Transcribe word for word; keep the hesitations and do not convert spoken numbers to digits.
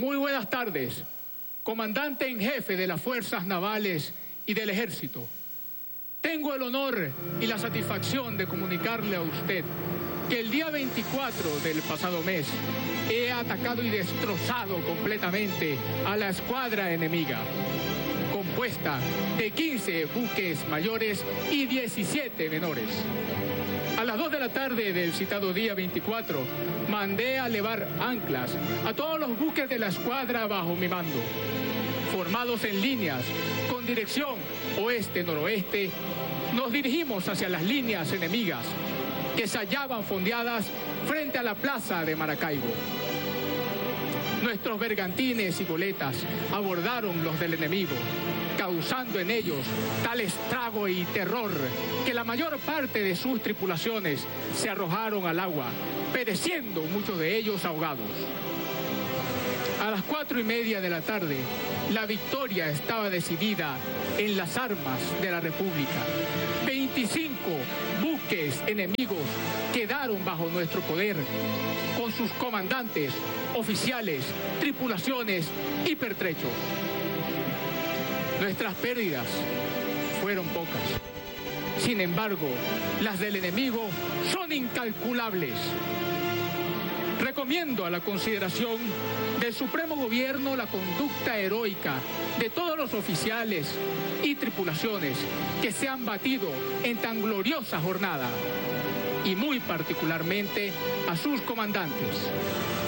Muy buenas tardes, comandante en jefe de las Fuerzas Navales y del Ejército. Tengo el honor y la satisfacción de comunicarle a usted que el día veinticuatro del pasado mes he atacado y destrozado completamente a la escuadra enemiga, compuesta de quince buques mayores y diecisiete menores. A las dos de la tarde del citado día veinticuatro, mandé a levar anclas a todos los buques de la escuadra bajo mi mando, formados en líneas con dirección oeste-noroeste. Nos dirigimos hacia las líneas enemigas que se hallaban fondeadas frente a la plaza de Maracaibo. Nuestros bergantines y goletas abordaron los del enemigo, causando en ellos tal estrago y terror que la mayor parte de sus tripulaciones se arrojaron al agua, pereciendo muchos de ellos ahogados. A las cuatro y media de la tarde, la victoria estaba decidida en las armas de la República. veinticinco buques enemigos quedaron bajo nuestro poder, con sus comandantes, oficiales, tripulaciones y pertrechos. Nuestras pérdidas fueron pocas. Sin embargo, las del enemigo son incalculables. Recomiendo a la consideración del Supremo Gobierno la conducta heroica de todos los oficiales y tripulaciones que se han batido en tan gloriosa jornada, y muy particularmente a sus comandantes.